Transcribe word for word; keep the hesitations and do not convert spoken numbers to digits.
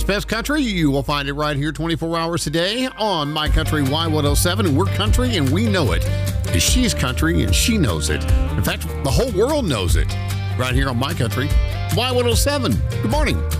best country, you will find it right here twenty-four hours a day on My Country Y one oh seven. We're country and we know it. She's country and she knows it. In fact, the whole world knows it right here on My Country Y one oh seven. Good morning.